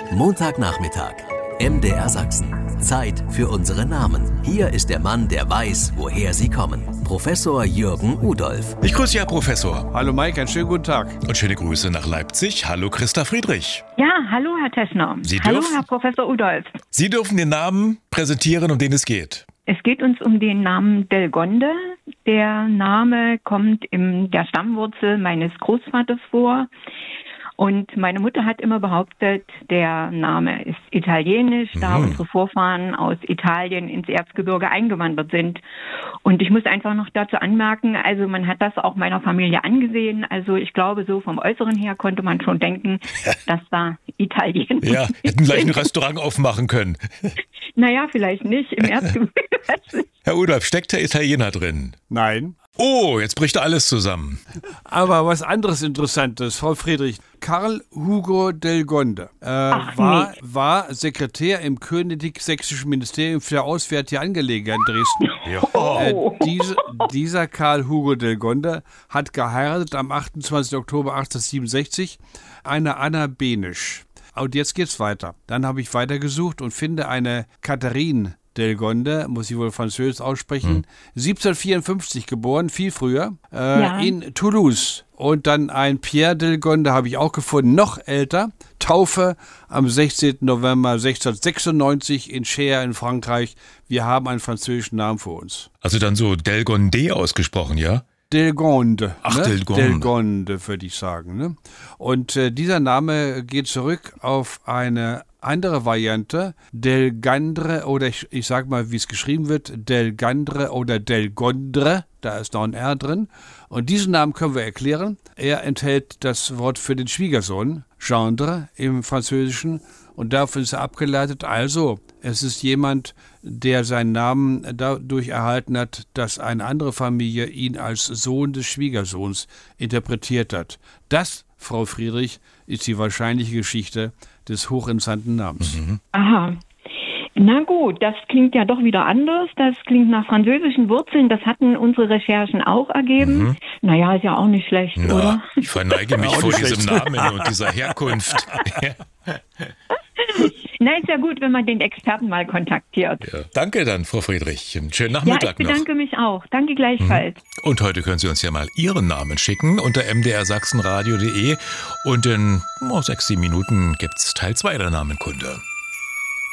Montagnachmittag. MDR Sachsen. Zeit für unsere Namen. Hier ist der Mann, der weiß, woher sie kommen. Professor Jürgen Udolph. Ich grüße ja, Professor. Hallo Mike, einen schönen guten Tag. Und schöne Grüße nach Leipzig. Hallo Christa Friedrich. Ja, hallo Herr Teschner. Hallo Herr Professor Udolph. Sie dürfen den Namen präsentieren, um den es geht. Es geht uns um den Namen Delgonde. Der Name kommt in der Stammwurzel meines Großvaters vor. Und meine Mutter hat immer behauptet, der Name ist italienisch, da unsere Vorfahren aus Italien ins Erzgebirge eingewandert sind. Und ich muss einfach noch dazu anmerken, also man hat das auch meiner Familie angesehen. Also ich glaube, so vom Äußeren her konnte man schon denken, dass da Italiener Ja, hätten gleich ein Restaurant aufmachen können. Naja, vielleicht nicht im Erzgebirge. Herr Udolph, steckt der Italiener drin? Nein. Oh, jetzt bricht alles zusammen. Aber was anderes Interessantes, Frau Friedrich. Karl Hugo Delgonde war Sekretär im Königlich Sächsischen Ministerium für Auswärtige Angelegenheiten Dresden. Dieser Karl Hugo Delgonde hat geheiratet am 28. Oktober 1867 eine Anna Benisch. Und jetzt geht's weiter. Dann habe ich weitergesucht und finde eine Katharine Delgonde, muss ich wohl französisch aussprechen, 1754 geboren, viel früher, in Toulouse. Und dann ein Pierre Delgonde habe ich auch gefunden, noch älter, Taufe am 16. November 1696 in Cher in Frankreich. Wir haben einen französischen Namen vor uns. Also dann so Delgonde ausgesprochen, ja? Delgonde. Ach, ne? Delgonde. Delgonde, würde ich sagen. Ne? Und dieser Name geht zurück auf eine andere Variante, Delgandre oder ich sag mal, wie es geschrieben wird, Delgandre oder Delgondre, da ist noch ein R drin. Und diesen Namen können wir erklären. Er enthält das Wort für den Schwiegersohn, Gendre im Französischen, und davon ist er abgeleitet. Also, es ist jemand, der seinen Namen dadurch erhalten hat, dass eine andere Familie ihn als Sohn des Schwiegersohns interpretiert hat. Das, Frau Friedrich, ist die wahrscheinliche Geschichte des hochinteressanten Namens. Aha. Na gut, das klingt ja doch wieder anders. Das klingt nach französischen Wurzeln. Das hatten unsere Recherchen auch ergeben. Naja, ist ja auch nicht schlecht, oder? Ich verneige mich vor diesem Namen und dieser Herkunft. Na, ist ja gut, wenn man den Experten mal kontaktiert. Ja. Danke dann, Frau Friedrich. Einen schönen Nachmittag ich bedanke mich auch. Danke gleichfalls. Und heute können Sie uns ja mal Ihren Namen schicken unter mdrsachsenradio.de und in 6-7 Minuten gibt's Teil 2 der Namenkunde.